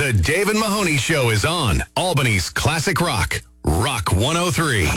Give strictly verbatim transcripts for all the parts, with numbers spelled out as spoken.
The Dave and Mahoney Show is on Albany's Classic Rock, Rock one oh three.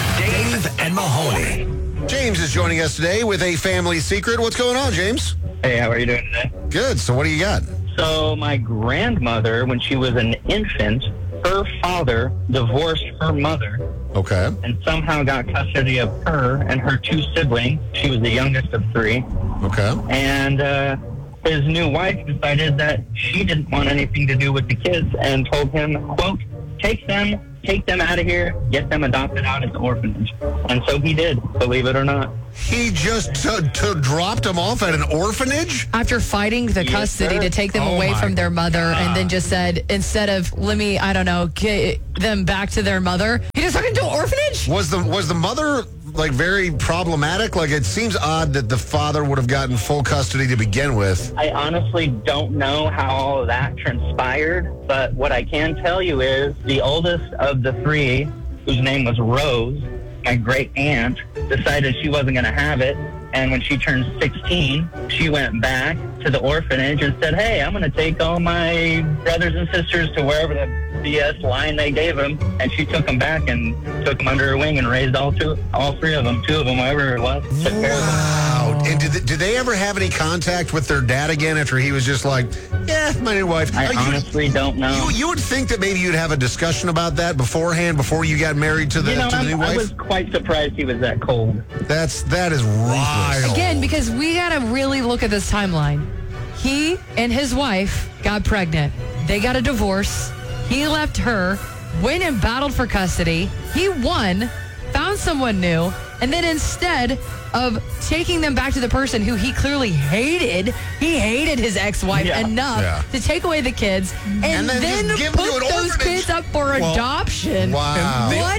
Dave and Mahoney. James is joining us today with a family secret. What's going on, James? Hey, how are you doing today? Good. So what do you got? So my grandmother, when she was an infant, her father divorced her mother Okay. and somehow got custody of her and her two siblings. She was the youngest of three. Okay. And uh, his new wife decided that she didn't want anything to do with the kids and told him, quote, take them, take them out of here, get them adopted out at the orphanage. And so he did, believe it or not. He just t- t- dropped them off at an orphanage? After fighting the Yes, custody sir. to take them Oh away my from their mother and then just said, instead of, let me, I don't know, get them back to their mother, he just took them to an orphanage? Was the was the mother like very problematic? Like, it seems odd that the father would have gotten full custody to begin with. I honestly don't know how all of that transpired, but what I can tell you is the oldest of the three, whose name was Rose, my great aunt, decided she wasn't going to have it. And when she turned sixteen, she went back to the orphanage and said, hey, I'm going to take all my brothers and sisters to wherever the B S line they gave them. And she took them back and took them under her wing and raised all two, all three of them, two of them, whoever it was. Took care of them. Wow. And did, did they ever have any contact with their dad again after he was just like, yeah, my new wife? I Uh, you- honestly don't know. You, you would think that maybe you'd have a discussion about that beforehand, before you got married to the, You know, to the I'm- new wife? I was quite surprised he was that cold. That's, that is ruthless. Again, because we got to really look at this timeline. He and his wife got pregnant. They got a divorce. He left her, went and battled for custody. He won, found someone new, and then instead of taking them back to the person who he clearly hated, he hated his ex-wife Yeah. enough Yeah. to take away the kids and, And then then, just give them to put an those orphanage. kids up for adoption. Wow. What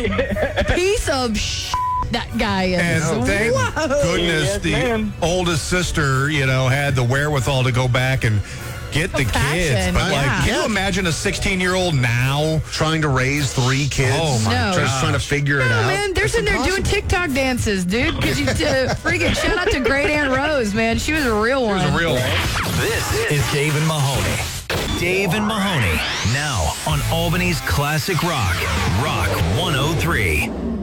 a piece of shit that guy is. And thank Whoa. goodness Yes, the ma'am. oldest sister, you know, had the wherewithal to go back and get the kids. Compassion, But, like, yeah. can you imagine a sixteen-year-old now? Trying to raise three kids. Oh, my No. Just trying to figure it No, out. man, they're It's sitting there doing impossible. TikTok dances, dude. Because you uh, freaking shout out to Great Aunt Rose, man. She was a real one. It was a real This is Dave and Mahoney. Dave and Mahoney, now on Albany's Classic Rock, Rock one oh three.